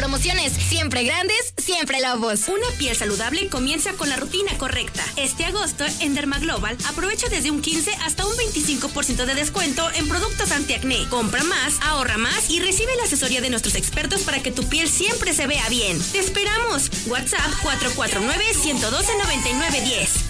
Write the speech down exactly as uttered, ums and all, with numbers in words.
promociones. Siempre grandes, siempre Lobos. Una piel saludable comienza con la rutina correcta. Este agosto, en Dermaglobal, aprovecha desde un quince hasta un veinticinco por ciento de descuento en productos antiacné. Compra más, ahorra más y recibe la asesoría de nuestros expertos para que tu piel siempre se vea bien. ¡Te esperamos! WhatsApp cuatro cuatro nueve, uno uno dos, nueve nueve uno cero.